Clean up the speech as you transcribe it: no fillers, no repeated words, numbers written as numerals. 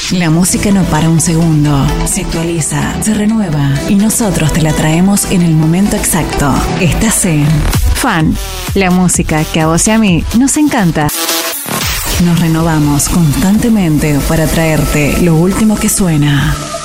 La música no para un segundo, se actualiza, se renueva y nosotros te la traemos en el momento exacto. Estás en Fan, la música que a vos y a mí nos encanta. Nos renovamos constantemente para traerte lo último que suena.